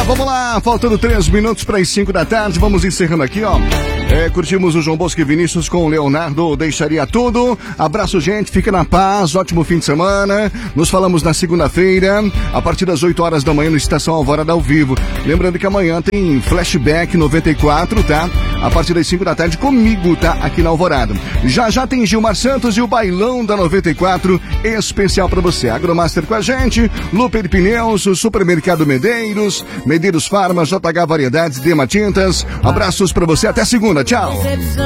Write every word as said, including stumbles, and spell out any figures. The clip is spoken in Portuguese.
vamos lá, faltando três minutos para as cinco da tarde, vamos encerrando aqui, ó. É, curtimos o João Bosco e Vinícius com o Leonardo, deixaria tudo. Abraço, gente, fica na paz, ótimo fim de semana. Nos falamos na segunda-feira, a partir das oito horas da manhã no Estação Alvorada ao vivo. Lembrando que amanhã tem Flashback noventa e quatro, tá? A partir das cinco da tarde comigo, tá? Aqui na Alvorada. Já já tem Gilmar Santos e o Bailão da noventa e quatro, especial pra você. Agromaster com a gente, Luper Pneus, Supermercado Medeiros, Medeiros Farma, J H Variedades, Dema Tintas. Abraços pra você, até segunda, tchau.